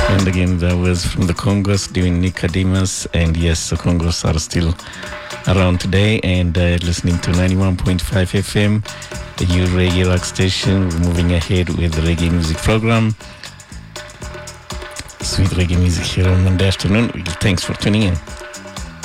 And again, that was from the Congos doing Nicodemus. And yes, the Congos are still around today. And listening to 91.5 FM, the new reggae rock station. We're moving ahead with the reggae music program. Sweet reggae music here on Monday afternoon. Thanks for tuning in.